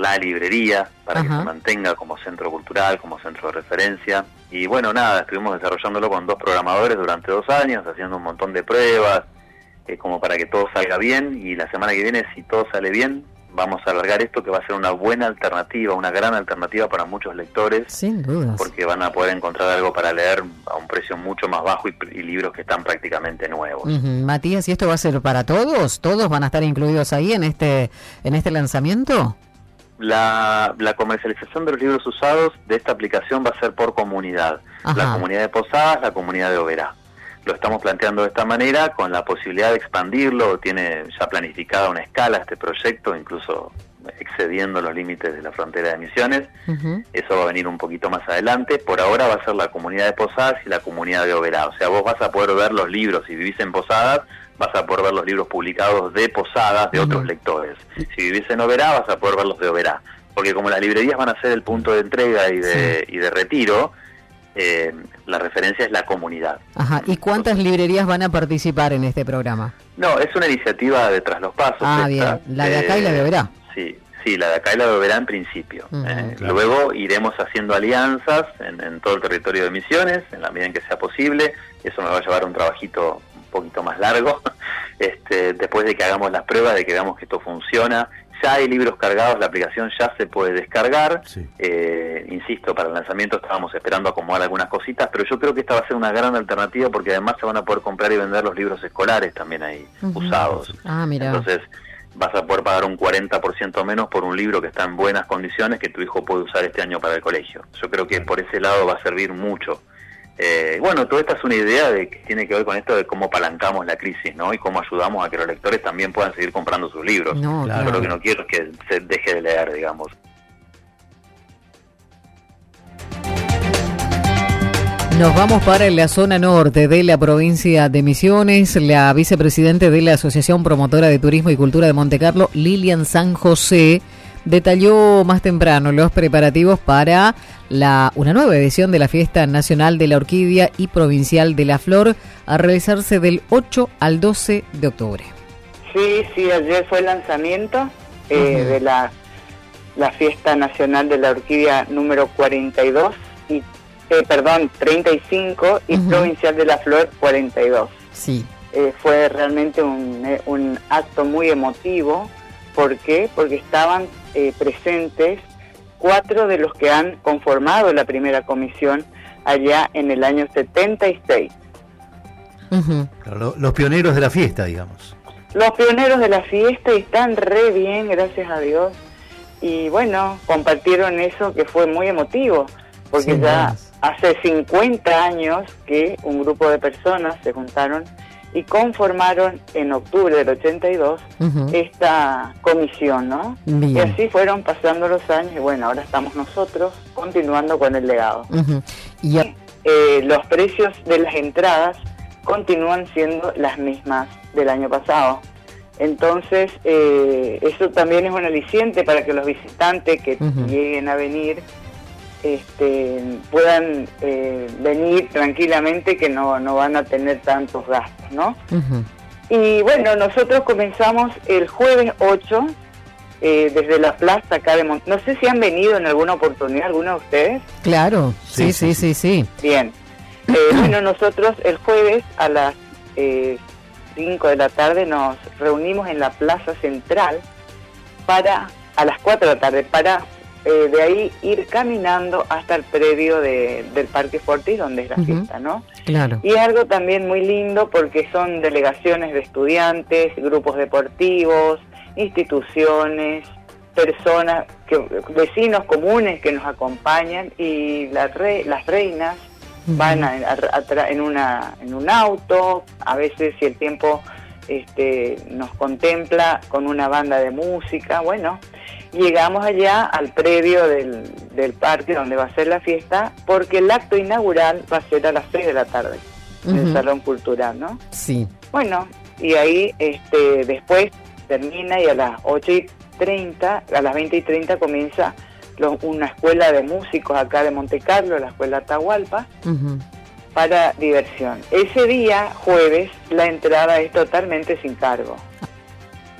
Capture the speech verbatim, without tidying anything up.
la librería, para Ajá. que se mantenga como centro cultural, como centro de referencia. Y bueno, nada, estuvimos desarrollándolo con dos programadores durante dos años, haciendo un montón de pruebas, eh, como para que todo salga bien, y la semana que viene, si todo sale bien, vamos a alargar esto, que va a ser una buena alternativa, una gran alternativa para muchos lectores. Sin dudas. Porque van a poder encontrar algo para leer a un precio mucho más bajo y, y libros que están prácticamente nuevos. Uh-huh. Matías, ¿y esto va a ser para todos? ¿Todos van a estar incluidos ahí en este en este lanzamiento? La, la comercialización de los libros usados de esta aplicación va a ser por comunidad. Ajá. La comunidad de Posadas, la comunidad de Oberá. Lo estamos planteando de esta manera, con la posibilidad de expandirlo. Tiene ya planificada una escala este proyecto, incluso excediendo los límites de la frontera de Misiones. Uh-huh. Eso va a venir un poquito más adelante. Por ahora va a ser la comunidad de Posadas y la comunidad de Oberá. O sea, vos vas a poder ver los libros, si vivís en Posadas, vas a poder ver los libros publicados de Posadas, de uh-huh. otros lectores. Si vivís en Oberá, vas a poder ver los de Oberá. Porque como las librerías van a ser el punto de entrega y de, sí. y de retiro, eh, la referencia es la comunidad. Ajá. ¿Y cuántas librerías van a participar en este programa? No, es una iniciativa de Tras los Pasos. Ah, esta. Bien. La de acá eh, y la de Oberá. Sí, sí, la de acá y la de Oberá en principio. Uh-huh, eh, claro. Luego iremos haciendo alianzas en, en todo el territorio de Misiones, en la medida en que sea posible. Eso me va a llevar un trabajito un poquito más largo. este, después de que hagamos las pruebas, de que veamos que esto funciona. Ya hay libros cargados, la aplicación ya se puede descargar. Sí. Eh, insisto, para el lanzamiento estábamos esperando acomodar algunas cositas, pero yo creo que esta va a ser una gran alternativa, porque además se van a poder comprar y vender los libros escolares también ahí, uh-huh. usados. Ah, mira. Entonces vas a poder pagar un cuarenta por ciento menos por un libro que está en buenas condiciones, que tu hijo puede usar este año para el colegio. Yo creo que por ese lado va a servir mucho. Eh, bueno, toda esta es una idea de que tiene que ver con esto de cómo apalancamos la crisis, ¿no? Y cómo ayudamos a que los lectores también puedan seguir comprando sus libros. No, claro. Yo lo que no quiero es que se deje de leer, digamos. Nos vamos para la zona norte de la provincia de Misiones. La vicepresidente de la Asociación Promotora de Turismo y Cultura de Montecarlo, Lilian San José, detalló más temprano los preparativos para la una nueva edición de la Fiesta Nacional de la Orquídea y Provincial de la Flor, a realizarse del ocho al doce de octubre. Sí, sí, ayer fue el lanzamiento eh, uh-huh. de la, la Fiesta Nacional de la Orquídea número cuarenta y dos, y, eh, perdón, treinta y cinco, y uh-huh. Provincial de la Flor cuarenta y dos. Sí. Eh, fue realmente un, eh, un acto muy emotivo. ¿Por qué? Porque estaban eh, presentes cuatro de los que han conformado la primera comisión allá en el año setenta y seis. Uh-huh. Claro, los pioneros de la fiesta, digamos. Los pioneros de la fiesta, y están re bien, gracias a Dios. Y bueno, compartieron eso, que fue muy emotivo, porque sí, ya más. hace cincuenta años que un grupo de personas se juntaron y conformaron en octubre del ochenta y dos uh-huh. esta comisión, ¿no? Bien. Y así fueron pasando los años, y bueno, ahora estamos nosotros continuando con el legado. Uh-huh. Y a... eh, los precios de las entradas continúan siendo las mismas del año pasado. Entonces, eh, eso también es un aliciente para que los visitantes que uh-huh. lleguen a venir este, puedan eh, venir tranquilamente, que no, no van a tener tantos gastos, ¿no? Uh-huh. Y bueno, nosotros comenzamos el jueves ocho, eh, desde la plaza acá de Mont... No sé si han venido en alguna oportunidad, ¿alguno de ustedes? Claro, sí, sí, sí, sí. sí. Bien. Eh, bueno, nosotros el jueves a las eh, cinco de la tarde nos reunimos en la plaza central para, a las cuatro de la tarde, para eh, de ahí ir caminando hasta el predio de, del Parque Fortis, donde es la uh-huh. fiesta, ¿no? Claro. Y algo también muy lindo, porque son delegaciones de estudiantes, grupos deportivos, instituciones, personas, que, vecinos comunes que nos acompañan, y la re, las reinas uh-huh. van a, a, a, en una en un auto, a veces si el tiempo este, nos contempla, con una banda de música. Bueno, llegamos allá al predio del, del parque donde va a ser la fiesta, porque el acto inaugural va a ser a las seis de la tarde uh-huh. en el Salón Cultural, ¿no? Sí. Bueno, y ahí este, después termina, y a las ocho y treinta, a las veinte y treinta comienza lo, una escuela de músicos acá de Montecarlo, la escuela Atahualpa, uh-huh. para diversión. Ese día, jueves, la entrada es totalmente sin cargo.